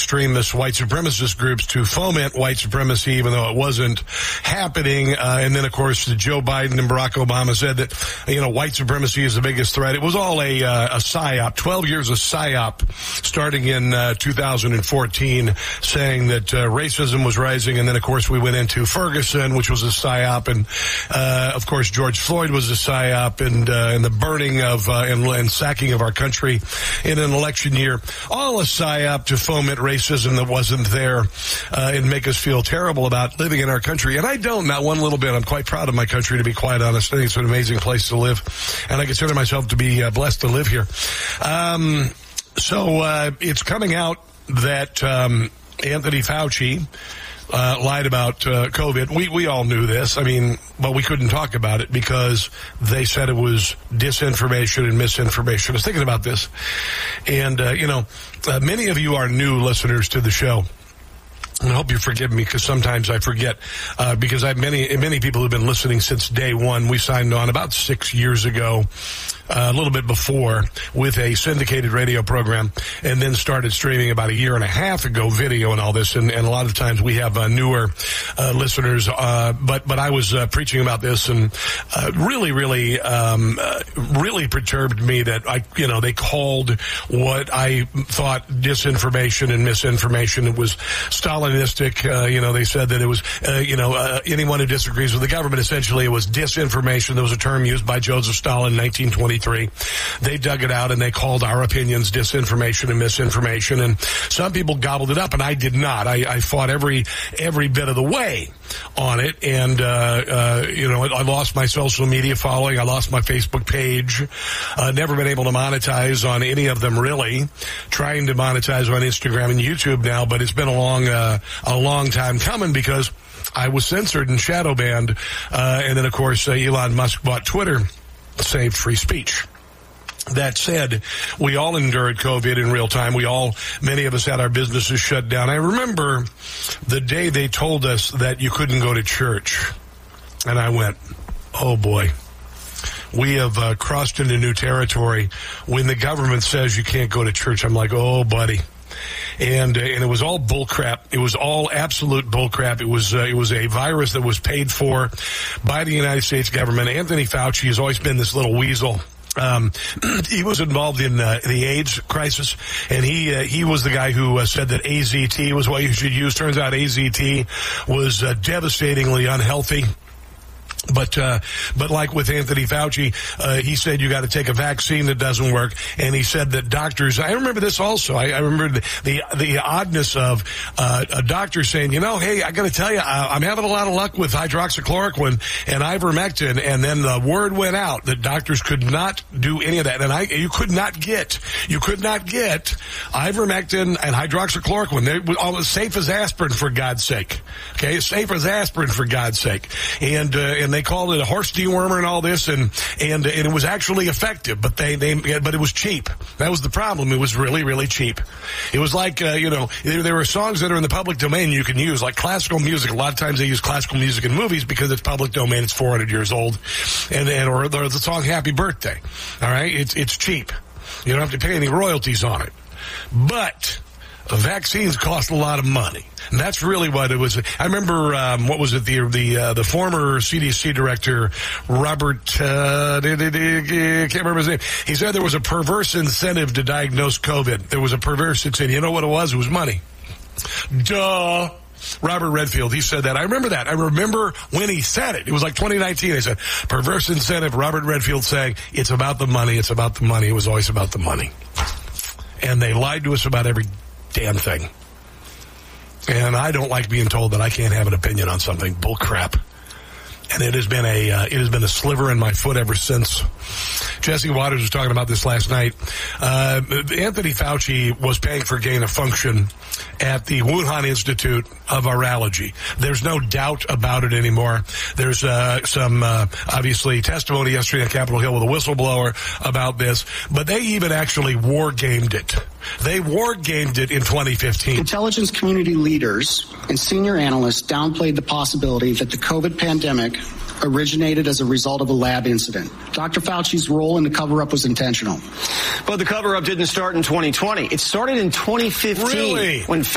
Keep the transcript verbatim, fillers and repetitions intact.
extremist white supremacist groups to foment white supremacy, even though it wasn't happening. Uh, and then, of course, Joe Biden and Barack Obama said that, you know, white supremacy is the biggest threat. It was all a, uh, a psyop, twelve years of psyop, starting in uh, two thousand fourteen, saying that uh, racism was rising. And then, of course, we went into Ferguson, which was a psyop. And, uh, of course, George Floyd was a psyop, and, uh, and the burning of uh, and, and sacking of our country in an election year. All a psyop to foment racism that wasn't there uh, and make us feel terrible about living in our country. And I don't, not one little bit. I'm quite proud of my country, to be quite honest. I think it's an amazing place to live, and I consider myself to be uh, blessed to live here. Um, so uh, it's coming out that um, Anthony Fauci Uh, lied about uh, COVID. We we all knew this. I mean, but we couldn't talk about it because they said it was disinformation and misinformation. I was thinking about this, and uh, you know, uh, many of you are new listeners to the show. And I hope you forgive me, because sometimes I forget, uh, because I have many, many people who've been listening since day one. We signed on about six years ago, uh, a little bit before, with a syndicated radio program, and then started streaming about a year and a half ago, video and all this. And, and a lot of times we have uh, newer uh, listeners, uh, but, but I was uh, preaching about this, and uh, really, really, um, uh, really perturbed me that I, you know, they called what I thought disinformation and misinformation. It was Stalinistic. Uh, you know, they said that it was, uh, you know, uh, anyone who disagrees with the government, essentially it was disinformation. There was a term used by Joseph Stalin in nineteen twenty-three. They dug it out and they called our opinions disinformation and misinformation. And some people gobbled it up, and I did not. I, I fought every every bit of the way on it. And, uh, uh, you know, I lost my social media following. I lost my Facebook page. Uh, never been able to monetize on any of them, really. Trying to monetize on Instagram and YouTube now, but it's been a long, uh, a long time coming because I was censored and shadow banned. Uh, and then, of course, uh, Elon Musk bought Twitter, saved free speech. That said, we all endured COVID in real time. We all, many of us had our businesses shut down. I remember the day they told us that you couldn't go to church. And I went, oh boy, we have uh, crossed into new territory. When the government says you can't go to church, I'm like, oh buddy. And, uh, and it was all bullcrap. It was all absolute bullcrap. It was, uh, it was a virus that was paid for by the United States government. Anthony Fauci has always been this little weasel. Um, he was involved in uh, the AIDS crisis, and he uh, he was the guy who uh, said that A Z T was what you should use. Turns out A Z T was uh, devastatingly unhealthy. But, uh, but like with Anthony Fauci, uh, he said you got to take a vaccine that doesn't work. And he said that doctors, I remember this also. I, I remember the, the, the oddness of, uh, a doctor saying, you know, hey, I got to tell you, I, I'm having a lot of luck with hydroxychloroquine and ivermectin. And then the word went out that doctors could not do any of that. And I, you could not get, you could not get ivermectin and hydroxychloroquine. They were all as safe as aspirin, for God's sake. Okay. As safe as aspirin, for God's sake. And, uh, and they called it a horse dewormer and all this, and and and it was actually effective, but they they but it was cheap. That was the problem. It was really really cheap. It was like uh, you know there, there were songs that are in the public domain you can use, like classical music. A lot of times they use classical music in movies because it's public domain. It's four hundred years old, and and or, or the song "Happy Birthday." All right, it's it's cheap. You don't have to pay any royalties on it, but vaccines cost a lot of money. And that's really what it was. I remember, um, what was it, the the uh, the former C D C director, Robert, uh, I can't remember his name. He said there was a perverse incentive to diagnose COVID. There was a perverse incentive. You know what it was? It was money. Duh. Robert Redfield, he said that. I remember that. I remember when he said it. It was like twenty nineteen. I said, perverse incentive. Robert Redfield saying, it's about the money. It's about the money. It was always about the money. And they lied to us about every damn thing. And I don't like being told that I can't have an opinion on something. Bull crap. And it has been a uh, it has been a sliver in my foot ever since. Jesse Waters was talking about this last night. Uh, Anthony Fauci was paying for gain of function at the Wuhan Institute of Virology. There's no doubt about it anymore. There's uh, some, uh, obviously, testimony yesterday on Capitol Hill with a whistleblower about this. But they even actually war-gamed it. They war-gamed it in twenty fifteen. Intelligence community leaders and senior analysts downplayed the possibility that the COVID pandemic originated as a result of a lab incident. Doctor Fauci's role in the cover-up was intentional. But the cover-up didn't start in twenty twenty. It started in twenty fifteen. Really? When